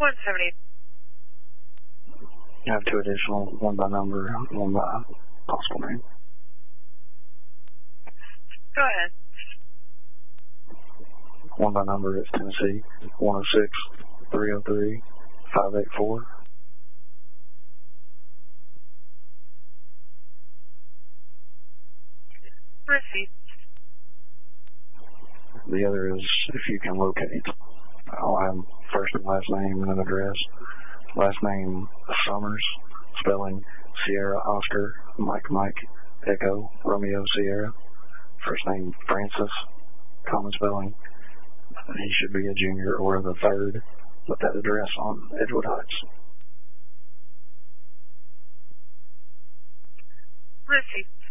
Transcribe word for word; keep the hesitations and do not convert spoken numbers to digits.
one seventy. I have two additional, one by number, one by possible name. Go ahead. One by number is Tennessee, one oh six, three oh three, five eight four. Receipt. The other is, if you can locate, I'll have first and last name and an address. Last name, Summers, spelling Sierra Oscar, Mike Mike, Echo, Romeo Sierra. First name, Francis, common spelling. He should be a junior or the third, with that address on Edgewood Heights. Receipt.